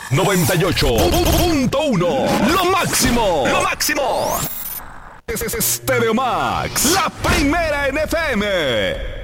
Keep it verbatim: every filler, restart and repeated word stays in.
noventa y ocho punto uno. Lo máximo. Lo máximo. Es Stereo Max, la primera en F M.